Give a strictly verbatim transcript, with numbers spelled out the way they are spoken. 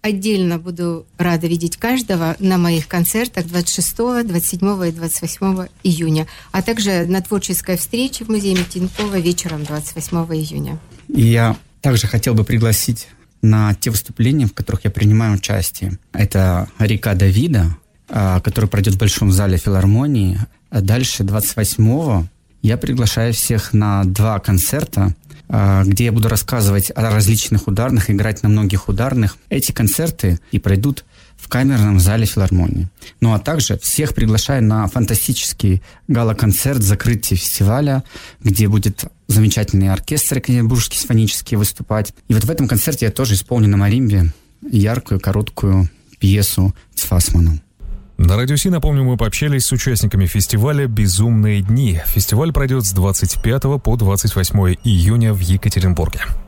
отдельно буду рада видеть каждого на моих концертах двадцать шестого, двадцать седьмого и двадцать восьмого июня, а также на творческой встрече в музее Митинкова вечером двадцать восьмого июня. И я также хотел бы пригласить на те выступления, в которых я принимаю участие. Это «Река Давида», который пройдет в Большом зале филармонии. А дальше, двадцать восьмого, я приглашаю всех на два концерта, где я буду рассказывать о различных ударных, играть на многих ударных. Эти концерты и пройдут в камерном зале филармонии. Ну а также всех приглашаю на фантастический гала-концерт закрытия фестиваля, где будет замечательный оркестр Екатеринбургский симфонический выступать. И вот в этом концерте я тоже исполню на маримбе яркую, короткую пьесу с Фассманом. На Радио Си, напомню, мы пообщались с участниками фестиваля «Безумные дни». Фестиваль пройдет с двадцать пятого по двадцать восьмое июня в Екатеринбурге.